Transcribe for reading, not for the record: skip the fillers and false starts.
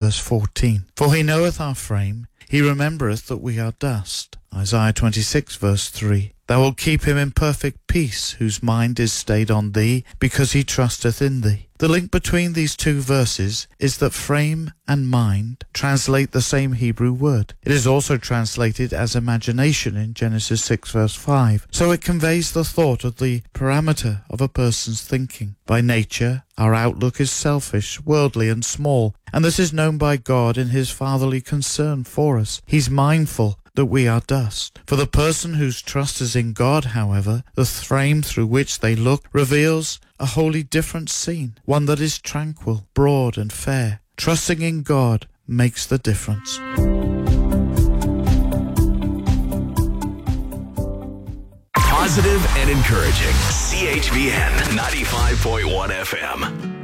verse 14. For he knoweth our frame, he remembereth that we are dust. Isaiah 26 verse 3. Thou wilt keep him in perfect peace, whose mind is stayed on thee, because he trusteth in thee. The link between these two verses is that frame and mind translate the same Hebrew word. It is also translated as imagination in Genesis 6 verse 5. So it conveys the thought of the parameter of a person's thinking. By nature, our outlook is selfish, worldly and small, and this is known by God in his fatherly concern for us. He's mindful that we are dust. For the person whose trust is in God, however, the frame through which they look reveals a wholly different scene, one that is tranquil, broad and fair. Trusting in God makes the difference. Positive and encouraging. CHVN 95.1 FM.